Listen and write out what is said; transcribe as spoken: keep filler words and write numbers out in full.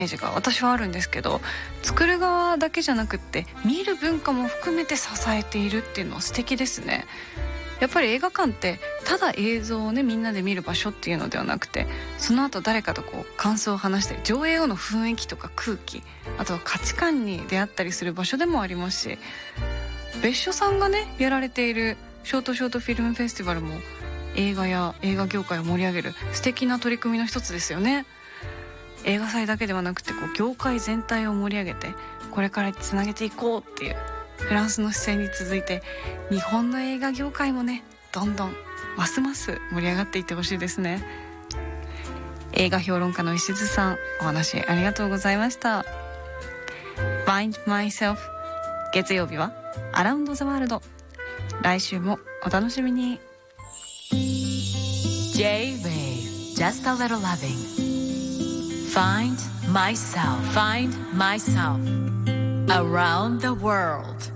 メージが私はあるんですけど、作る側だけじゃなくって見る文化も含めて支えているっていうのは素敵ですね。やっぱり映画館ってただ映像をねみんなで見る場所っていうのではなくて、その後誰かとこう感想を話したり、上映後の雰囲気とか空気、あとは価値観に出会ったりする場所でもありますし、別所さんがねやられているショートショートフィルムフェスティバルも映画や映画業界を盛り上げる素敵な取り組みの一つですよね。映画祭だけではなくてこう業界全体を盛り上げてこれからつなげていこうっていうフランスの姿勢に続いて、日本の映画業界もねどんどんますます盛り上がっていってほしいですね。映画評論家の石津さん、お話ありがとうございました。 Find Myself、 月曜日はアラウンドザワールド、来週もお楽しみに。 J-Wave Just a Little Loving Find myself, find myself around the world.